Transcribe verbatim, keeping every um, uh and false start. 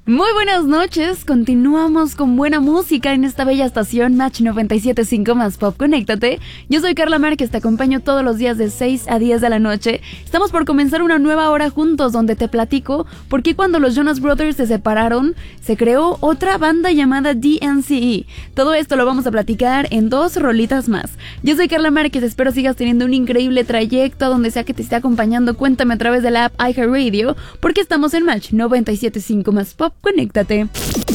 Muy buenas noches, continuamos con buena música en esta bella estación Match noventa y siete punto cinco más Pop, conéctate. Yo soy Carla Márquez, te acompaño todos los días de seis a diez de la noche. Estamos por comenzar una nueva hora juntos donde te platico por qué cuando los Jonas Brothers se separaron se creó otra banda llamada D N C E. Todo esto lo vamos a platicar en dos rolitas más. Yo soy Carla Márquez, espero sigas teniendo un increíble trayecto a donde sea que te esté acompañando. Cuéntame a través de la app iHeartRadio porque estamos en Match noventa y siete punto cinco más Pop, conéctate.